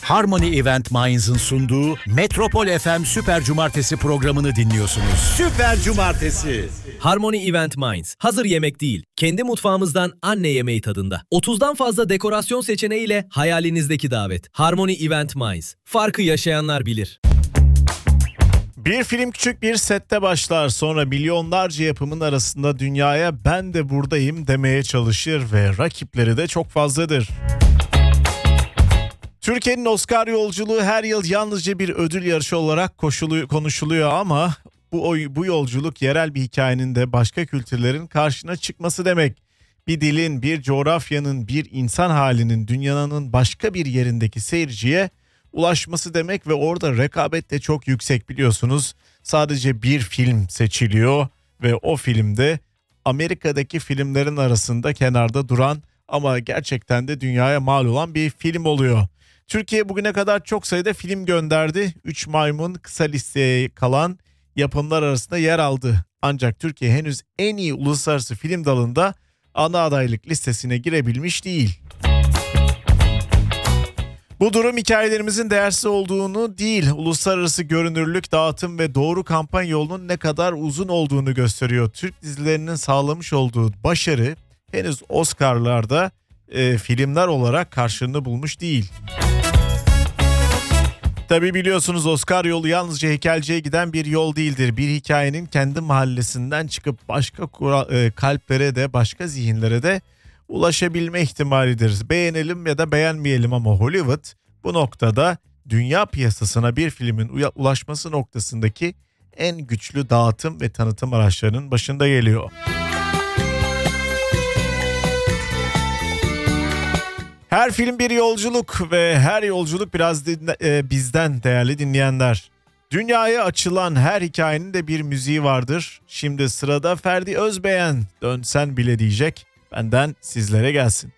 Harmony Event Minds'ın sunduğu Metropol FM Süper Cumartesi programını dinliyorsunuz. Süper Cumartesi. Harmony Event Minds. Hazır yemek değil. Kendi mutfağımızdan anne yemeği tadında. 30'dan fazla dekorasyon seçeneğiyle hayalinizdeki davet. Harmony Event Minds. Farkı yaşayanlar bilir. Bir film küçük bir sette başlar, sonra milyonlarca yapımın arasında dünyaya ben de buradayım demeye çalışır ve rakipleri de çok fazladır. Türkiye'nin Oscar yolculuğu her yıl yalnızca bir ödül yarışı olarak konuşuluyor ama bu yolculuk yerel bir hikayenin de başka kültürlerin karşına çıkması demek. Bir dilin, bir coğrafyanın, bir insan halinin dünyanın başka bir yerindeki seyirciye ulaşması demek ve orada rekabet de çok yüksek, biliyorsunuz. Sadece bir film seçiliyor ve o filmde Amerika'daki filmlerin arasında kenarda duran ama gerçekten de dünyaya mal olan bir film oluyor. Türkiye bugüne kadar çok sayıda film gönderdi. 3 Maymun kısa listeye kalan yapımlar arasında yer aldı. Ancak Türkiye henüz en iyi uluslararası film dalında ana adaylık listesine girebilmiş değil. Bu durum hikayelerimizin değersiz olduğunu değil, uluslararası görünürlük, dağıtım ve doğru kampanya yolunun ne kadar uzun olduğunu gösteriyor. Türk dizilerinin sağlamış olduğu başarı henüz Oscar'larda filmler olarak karşılığını bulmuş değil. Tabii biliyorsunuz, Oscar yolu yalnızca heykelciye giden bir yol değildir. Bir hikayenin kendi mahallesinden çıkıp başka kalplere de, başka zihinlere de ulaşabilme ihtimalidir. Beğenelim ya da beğenmeyelim ama Hollywood bu noktada dünya piyasasına bir filmin ulaşması noktasındaki en güçlü dağıtım ve tanıtım araçlarının başında geliyor. Her film bir yolculuk ve her yolculuk biraz bizden değerli dinleyenler. Dünyaya açılan her hikayenin de bir müziği vardır. Şimdi sırada Ferdi Özbeğen, Dönsen Bile diyecek. Benden sizlere gelsin.